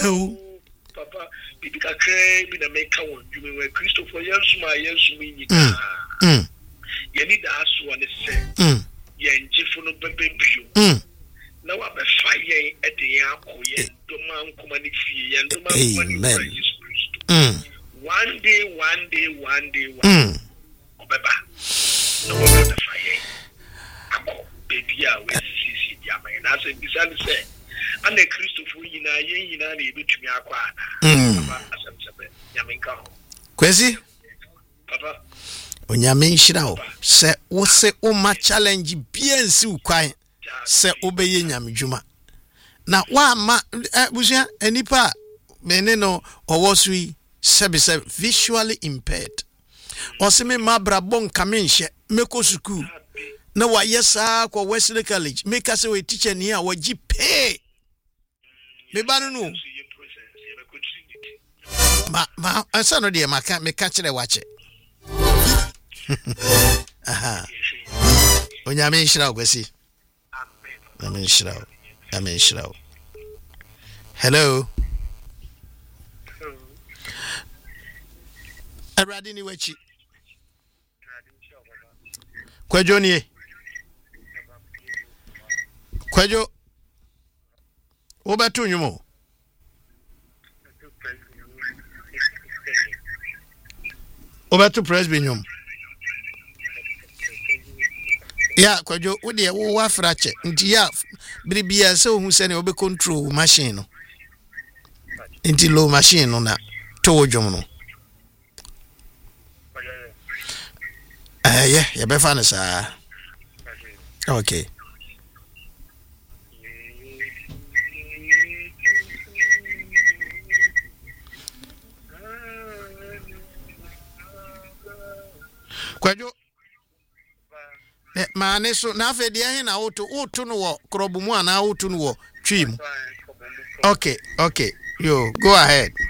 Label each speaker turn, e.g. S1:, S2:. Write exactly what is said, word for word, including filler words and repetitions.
S1: Papa, bibi kakra bi na make one you mean Christopher Yensuma Yensuma ni
S2: Mm. Mm.
S1: You need aso one say.
S2: Mm.
S1: Yen jifu no bebe bio.
S2: Mm.
S1: Na wa be fa yen e de yan ko yen do man kuma ni fie yen do man kuma ni Jesus Christ.
S2: Mm.
S1: One day, one day, one day, one
S2: Mm.
S1: Obeba. No one the fire. Abo baby a we see dia man. Na say bisani say and the Christopher yina yen yina na ebetumi akwa ana. Papa asem sebe nyamenka ho.
S2: Kwesi?
S1: Papa.
S2: Onyame nhira wo. Se wo se o ma challenge bia nsi ukwan. Se obeye nyamedwuma. Na wa ma busia enipa mene no owosui sebe se visually impaired. Osime mabra bon kamenhye meko school. Na wa yesa kwa Wesley College. Make say we teacher ni a waji pay. Me ba no no. Ma ma ansa no de maka me ka kire wache. Aha. Onyame nhira ogwesi. Amen. Amen nhira. Amen nhira. Hello. Eradi ni wechi. Kwejo ni. Kwejo. Obetu nyumo. Obetu presbynyum. Ya kwejo odi e wo afrache. Nti ya bribia se ohun se ne obe control machine no. Nti low machine no na to dwom no. Eh yeah, ya be fa na sa. Okay. Kwajo eh maane so na afedi ahe na woto woto no wo krobu mu ana woto no wo twim. Okay, okay. Yo, go ahead.